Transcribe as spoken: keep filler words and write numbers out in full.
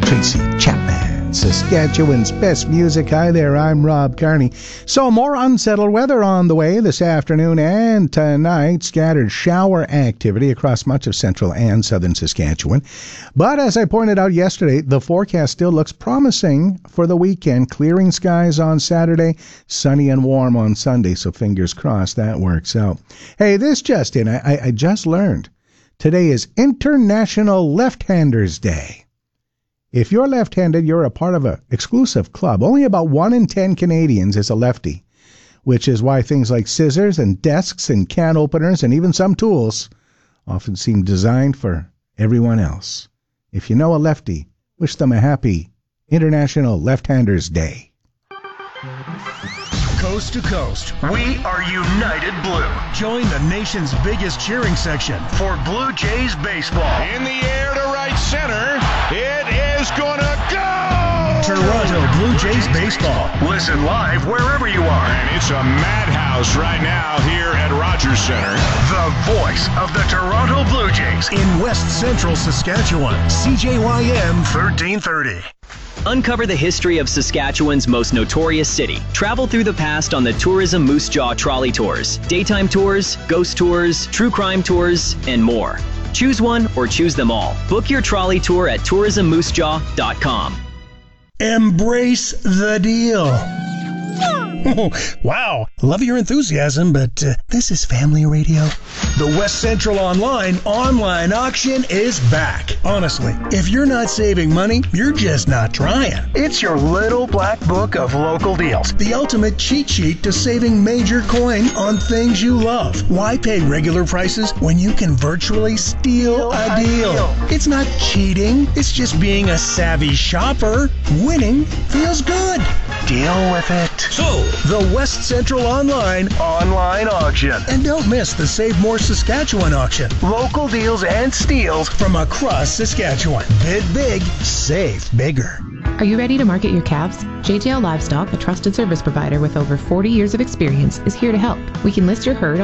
Tracy Chapman, Saskatchewan's best music. Hi there, I'm Rob Carney. So more unsettled weather on the way this afternoon and tonight. Scattered shower activity across much of central and southern Saskatchewan. But as I pointed out yesterday, the forecast still looks promising for the weekend. Clearing skies on Saturday, sunny and warm on Sunday. So fingers crossed that works out. Hey, this just in, I, I just learned. Today is International Left-Handers Day. If you're left-handed, you're a part of an exclusive club. Only about one in ten Canadians is a lefty, which is why things like scissors and desks and can openers and even some tools often seem designed for everyone else. If you know a lefty, wish them a happy International Left-Handers Day. Coast to coast, we are United Blue. Join the nation's biggest cheering section for Blue Jays baseball. In the air to right center, it is gonna go! Toronto Blue Jays baseball. Listen live wherever you are. And it's a madhouse right now here at Rogers Center. The voice of the Toronto Blue Jays in West Central Saskatchewan. C J Y M thirteen thirty. Uncover the history of Saskatchewan's most notorious city. Travel through the past on the Tourism Moose Jaw Trolley Tours. Daytime tours, ghost tours, true crime tours, and more. Choose one or choose them all. Book your trolley tour at tourism moose jaw dot com. Embrace the deal. Oh, wow, love your enthusiasm, but uh, this is family radio. The West Central Online online auction is back. Honestly, if you're not saving money, you're just not trying. It's your little black book of local deals. The ultimate cheat sheet to saving major coin on things you love. Why pay regular prices when you can virtually steal a deal? It's not cheating. It's just being a savvy shopper. Winning feels good. Deal with it. So, the West Central Online online auction. And don't miss the Save More Saskatchewan auction. Local deals and steals from across Saskatchewan. Bid big, save bigger. Are you ready to market your calves? J J L Livestock, a trusted service provider with over forty years of experience, is here to help. We can list your herd